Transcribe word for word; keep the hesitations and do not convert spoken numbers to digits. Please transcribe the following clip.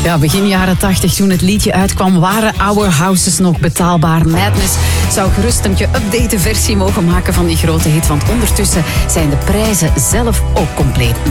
Ja, begin jaren tachtig, toen het liedje uitkwam, waren Our Houses nog betaalbaar. Madness zou gerust een geüpdate versie mogen maken van die grote hit, want ondertussen zijn de prijzen zelf ook compleet